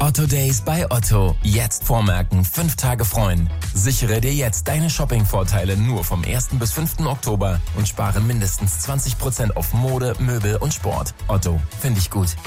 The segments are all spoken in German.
Otto Days bei Otto. Jetzt vormerken, 5 Tage freuen. Sichere dir jetzt deine Shopping-Vorteile nur vom 1. bis 5. Oktober und spare mindestens 20% auf Mode, Möbel und Sport. Otto, finde ich gut.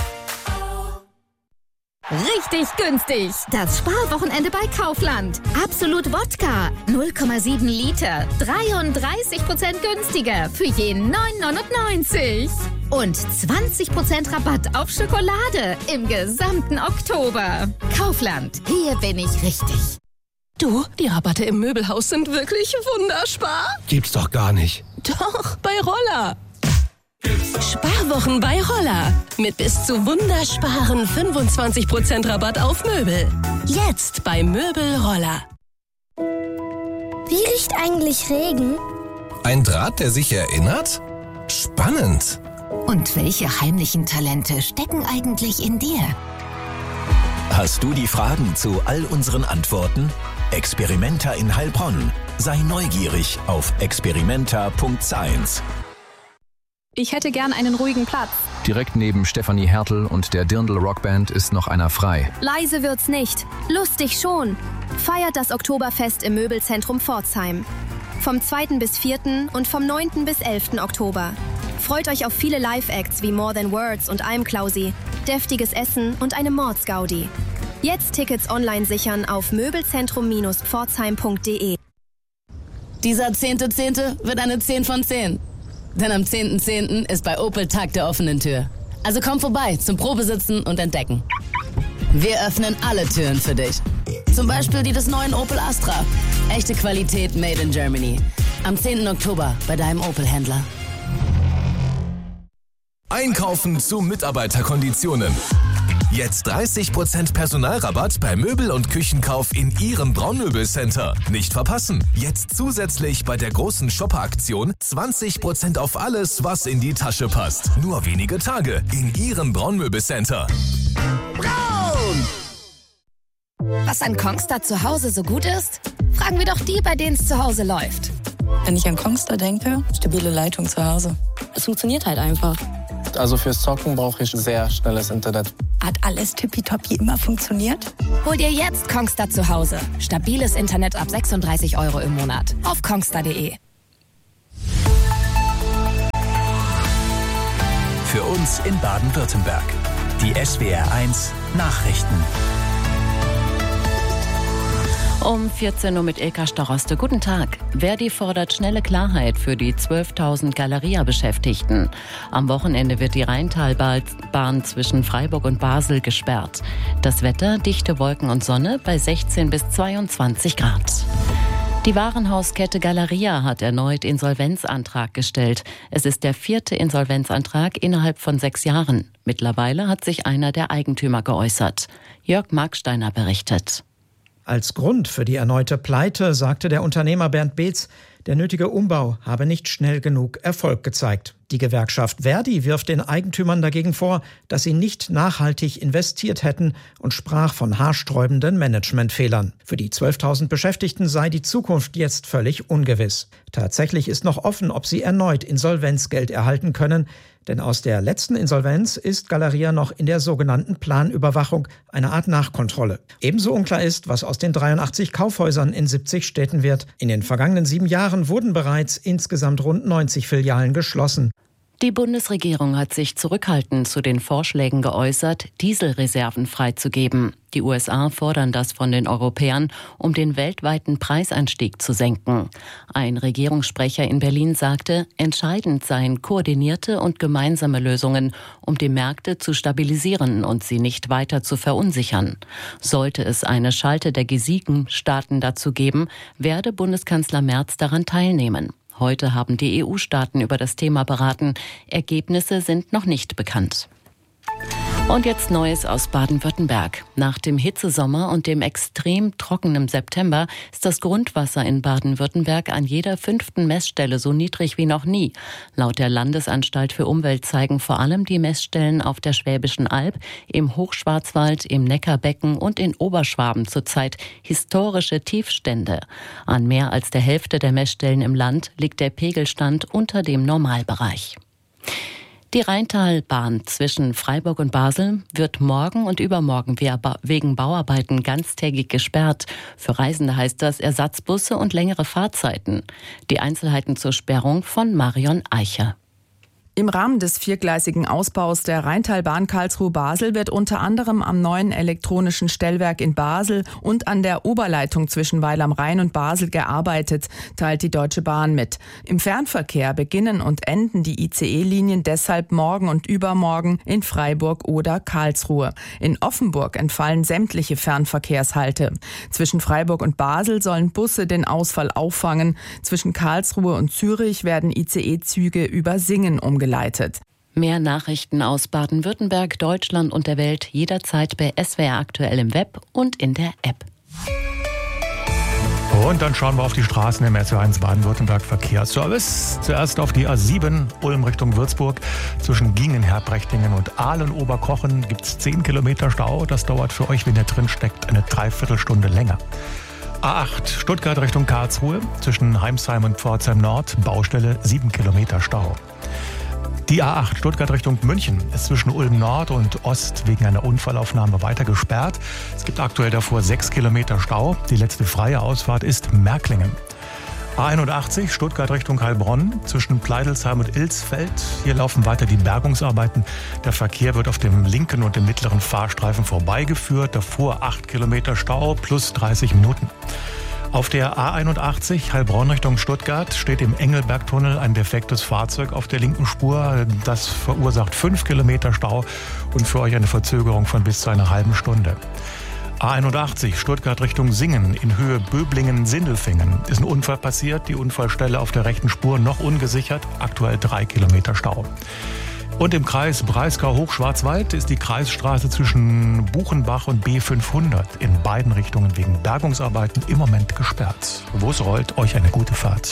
Richtig günstig. Das Sparwochenende bei Kaufland. Absolut Wodka. 0,7 Liter. 33% günstiger. Für jeden 9,99. Und 20% Rabatt auf Schokolade im gesamten Oktober. Kaufland. Hier bin ich richtig. Du, die Rabatte im Möbelhaus sind wirklich wunderspar. Gibt's doch gar nicht. Doch, bei Roller. Sparwochen bei Roller. Mit bis zu wundersparen 25% Rabatt auf Möbel. Jetzt bei Möbel Roller. Wie riecht eigentlich Regen? Ein Draht, der sich erinnert? Spannend. Und welche heimlichen Talente stecken eigentlich in dir? Hast du die Fragen zu all unseren Antworten? Experimenta in Heilbronn. Sei neugierig auf experimenta.science. Ich hätte gern einen ruhigen Platz. Direkt neben Stefanie Hertel und der Dirndl Rockband ist noch einer frei. Leise wird's nicht. Lustig schon. Feiert das Oktoberfest im Möbelzentrum Pforzheim. Vom 2. bis 4. und vom 9. bis 11. Oktober. Freut euch auf viele Live-Acts wie More Than Words und Almklausi, deftiges Essen und eine Mordsgaudi. Jetzt Tickets online sichern auf möbelzentrum-pforzheim.de. Dieser 10.10. wird eine 10 von 10. Denn am 10.10. ist bei Opel Tag der offenen Tür. Also komm vorbei zum Probesitzen und Entdecken. Wir öffnen alle Türen für dich. Zum Beispiel die des neuen Opel Astra. Echte Qualität made in Germany. Am 10. Oktober bei deinem Opel-Händler. Einkaufen zu Mitarbeiterkonditionen. Jetzt 30% Personalrabatt bei Möbel- und Küchenkauf in Ihrem Braunmöbelcenter. Nicht verpassen. Jetzt zusätzlich bei der großen Shopper-Aktion 20% auf alles, was in die Tasche passt. Nur wenige Tage in Ihrem Braunmöbelcenter. Braun! Was an Kongstar zu Hause so gut ist? Fragen wir doch die, bei denen es zu Hause läuft. Wenn ich an Kongstar denke, stabile Leitung zu Hause. Es funktioniert halt einfach. Also fürs Zocken brauche ich sehr schnelles Internet. Hat alles tippitoppi immer funktioniert? Hol dir jetzt Kongstar zu Hause. Stabiles Internet ab 36 € im Monat. Auf kongstar.de. Für uns in Baden-Württemberg. Die SWR1 Nachrichten. Um 14 Uhr mit Ilka Staroste. Guten Tag. Verdi fordert schnelle Klarheit für die 12.000 Galeria-Beschäftigten. Am Wochenende wird die Rheintalbahn zwischen Freiburg und Basel gesperrt. Das Wetter, dichte Wolken und Sonne bei 16 bis 22 Grad. Die Warenhauskette Galeria hat erneut Insolvenzantrag gestellt. Es ist der 4. Insolvenzantrag innerhalb von 6 Jahren. Mittlerweile hat sich einer der Eigentümer geäußert. Jörg Marksteiner berichtet. Als Grund für die erneute Pleite sagte der Unternehmer Bernd Beetz, der nötige Umbau habe nicht schnell genug Erfolg gezeigt. Die Gewerkschaft Verdi wirft den Eigentümern dagegen vor, dass sie nicht nachhaltig investiert hätten und sprach von haarsträubenden Managementfehlern. Für die 12.000 Beschäftigten sei die Zukunft jetzt völlig ungewiss. Tatsächlich ist noch offen, ob sie erneut Insolvenzgeld erhalten können, denn aus der letzten Insolvenz ist Galeria noch in der sogenannten Planüberwachung, eine Art Nachkontrolle. Ebenso unklar ist, was aus den 83 Kaufhäusern in 70 Städten wird. In den vergangenen 7 Jahren wurden bereits insgesamt rund 90 Filialen geschlossen. Die Bundesregierung hat sich zurückhaltend zu den Vorschlägen geäußert, Dieselreserven freizugeben. Die USA fordern das von den Europäern, um den weltweiten Preisanstieg zu senken. Ein Regierungssprecher in Berlin sagte, entscheidend seien koordinierte und gemeinsame Lösungen, um die Märkte zu stabilisieren und sie nicht weiter zu verunsichern. Sollte es eine Schalte der G7-Staaten dazu geben, werde Bundeskanzler Merz daran teilnehmen. Heute haben die EU-Staaten über das Thema beraten. Ergebnisse sind noch nicht bekannt. Und jetzt Neues aus Baden-Württemberg. Nach dem Hitzesommer und dem extrem trockenen September ist das Grundwasser in Baden-Württemberg an jeder 5. Messstelle so niedrig wie noch nie. Laut der Landesanstalt für Umwelt zeigen vor allem die Messstellen auf der Schwäbischen Alb, im Hochschwarzwald, im Neckarbecken und in Oberschwaben zurzeit historische Tiefstände. An mehr als der Hälfte der Messstellen im Land liegt der Pegelstand unter dem Normalbereich. Die Rheintalbahn zwischen Freiburg und Basel wird morgen und übermorgen wegen Bauarbeiten ganztägig gesperrt. Für Reisende heißt das Ersatzbusse und längere Fahrzeiten. Die Einzelheiten zur Sperrung von Marion Eicher. Im Rahmen des viergleisigen Ausbaus der Rheintalbahn Karlsruhe-Basel wird unter anderem am neuen elektronischen Stellwerk in Basel und an der Oberleitung zwischen Weil am Rhein und Basel gearbeitet, teilt die Deutsche Bahn mit. Im Fernverkehr beginnen und enden die ICE-Linien deshalb morgen und übermorgen in Freiburg oder Karlsruhe. In Offenburg entfallen sämtliche Fernverkehrshalte. Zwischen Freiburg und Basel sollen Busse den Ausfall auffangen. Zwischen Karlsruhe und Zürich werden ICE-Züge über Singen umgeleitet. Mehr Nachrichten aus Baden-Württemberg, Deutschland und der Welt jederzeit bei SWR aktuell im Web und in der App. Und dann schauen wir auf die Straßen im SWR1 Baden-Württemberg Verkehrsservice. Zuerst auf die A7 Ulm Richtung Würzburg. Zwischen Gingen-Herbrechtingen und Ahlen-Oberkochen gibt es 10 Kilometer Stau. Das dauert für euch, wenn ihr drin steckt, eine Dreiviertelstunde länger. A8 Stuttgart Richtung Karlsruhe. Zwischen Heimsheim und Pforzheim Nord. Baustelle 7 Kilometer Stau. Die A8 Stuttgart Richtung München ist zwischen Ulm Nord und Ost wegen einer Unfallaufnahme weiter gesperrt. Es gibt aktuell davor 6 Kilometer Stau. Die letzte freie Ausfahrt ist Märklingen. A81 Stuttgart Richtung Heilbronn zwischen Pleidelsheim und Ilsfeld. Hier laufen weiter die Bergungsarbeiten. Der Verkehr wird auf dem linken und dem mittleren Fahrstreifen vorbeigeführt. Davor 8 Kilometer Stau plus 30 Minuten. Auf der A81 Heilbronn Richtung Stuttgart steht im Engelbergtunnel ein defektes Fahrzeug auf der linken Spur. Das verursacht 5 Kilometer Stau und für euch eine Verzögerung von bis zu einer halben Stunde. A81 Stuttgart Richtung Singen in Höhe Böblingen-Sindelfingen ist ein Unfall passiert. Die Unfallstelle auf der rechten Spur noch ungesichert. Aktuell 3 Kilometer Stau. Und im Kreis Breisgau-Hochschwarzwald ist die Kreisstraße zwischen Buchenbach und B500 in beiden Richtungen wegen Bergungsarbeiten im Moment gesperrt. Wo es rollt, euch eine gute Fahrt.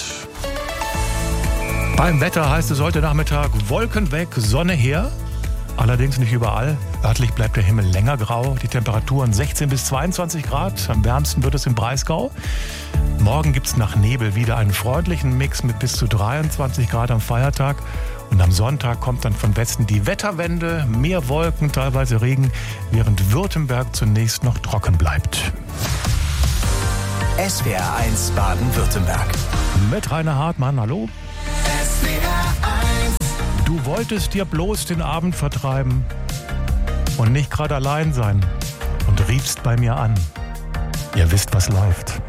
Beim Wetter heißt es heute Nachmittag Wolken weg, Sonne her. Allerdings nicht überall. Örtlich bleibt der Himmel länger grau. Die Temperaturen 16 bis 22 Grad. Am wärmsten wird es im Breisgau. Morgen gibt es nach Nebel wieder einen freundlichen Mix mit bis zu 23 Grad am Feiertag. Und am Sonntag kommt dann von Westen die Wetterwende. Mehr Wolken, teilweise Regen, während Württemberg zunächst noch trocken bleibt. SWR1 Baden-Württemberg. Mit Rainer Hartmann, hallo. SWR1. Du wolltest dir bloß den Abend vertreiben und nicht gerade allein sein und riefst bei mir an. Ihr wisst, was läuft.